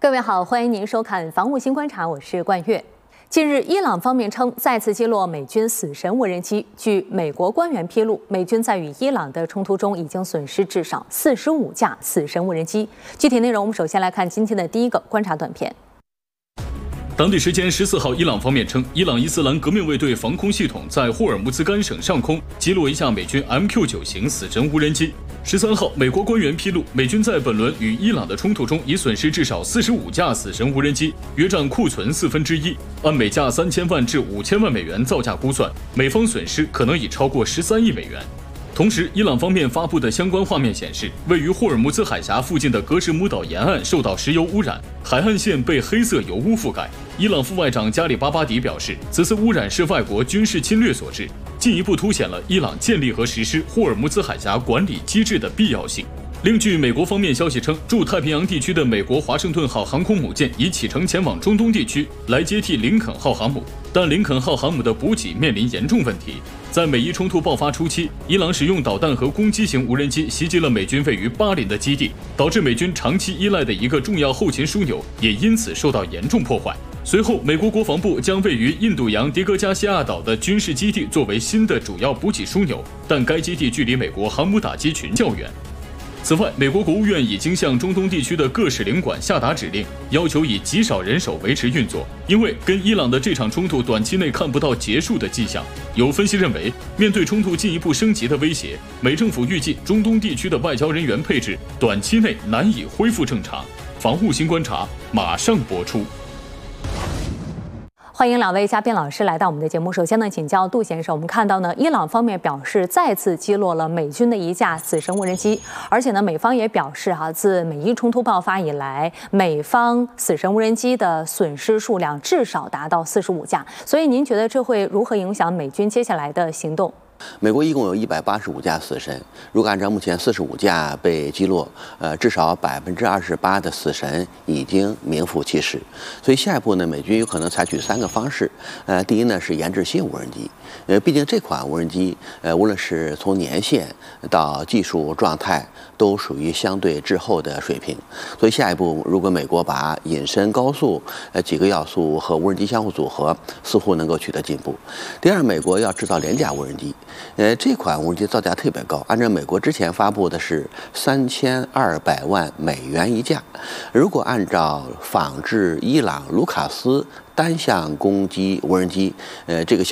各位好，欢迎您收看《防务新观察》，我是冠月。近日，伊朗方面称再次击落美军死神无人机。据美国官员披露，美军在与伊朗的冲突中已经损失至少45架死神无人机。具体内容，我们首先来看今天的第一个观察短片。 当地时间14号，伊朗方面称，伊朗伊斯兰革命卫队防空系统在霍尔木兹干省上空击落一架美军 MQ-9型死神无人机。13号，美国官员披露，美军在本轮与伊朗的冲突中已损失至少45架死神无人机，约占库存1/4。按每架3000万至5000万美元造价估算，美方损失可能已超过13亿美元。同时，伊朗方面发布的相关画面显示，位于霍尔木兹海峡附近的格什姆岛沿岸受到石油污染，海岸线被黑色油污覆盖。伊朗副外长加里巴巴迪表示，此次污染是外国军事侵略所致，进一步凸显了伊朗建立和实施霍尔木兹海峡管理机制的必要性。另据美国方面消息称，驻太平洋地区的美国华盛顿号航空母舰已启程前往中东地区，来接替林肯号航母。但林肯号航母的补给面临严重问题。在美伊冲突爆发初期，伊朗使用导弹和攻击型无人机袭击了美军位于巴林的基地，导致美军长期依赖的一个重要后勤枢纽也因此受到严重破坏。随后，美国国防部将位于印度洋迭戈加西亚岛的军事基地作为新的主要补给枢纽，但该基地距离美国航母打击群较远。此外，美国国务院已经向中东地区的各使领馆下达指令，要求以极少人手维持运作，因为跟伊朗的这场冲突短期内看不到结束的迹象。有分析认为，面对冲突进一步升级的威胁，美政府预计中东地区的外交人员配置短期内难以恢复正常。防务新观察马上播出。 欢迎两位嘉宾老师来到我们的节目。首先呢，请教杜先生，我们看到呢，伊朗方面表示再次击落了美军的一架死神无人机，而且呢，美方也表示自美伊冲突爆发以来，美方死神无人机的损失数量至少达到45架。所以您觉得这会如何影响美军接下来的行动？ 美国一共有185架死神，如果按照目前45架被击落，至少28%的死神已经名副其实。所以下一步呢，美军有可能采取3个方式。第一呢是研制新无人机，毕竟这款无人机，无论是从年限到技术状态，都属于相对滞后的水平。所以下一步，如果美国把隐身、高速几个要素和无人机相互组合，似乎能够取得进步。第二，美国要制造廉价无人机。这款无人机造价特别高，按照美国之前发布的是3200万美元一架。如果按照仿制伊朗卢卡斯单向攻击无人机，这个